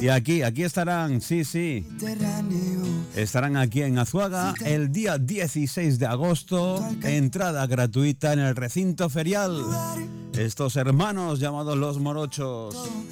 Y aquí estarán, sí. Estarán aquí en Azuaga el día 16 de agosto. Entrada gratuita en el recinto ferial. Estos hermanos llamados Los Morochos.